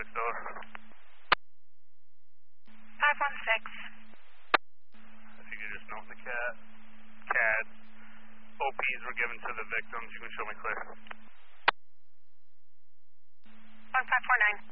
516, over. 516. If you could just note the CAD. OPs were given to the victims. You can show me clear. 1549.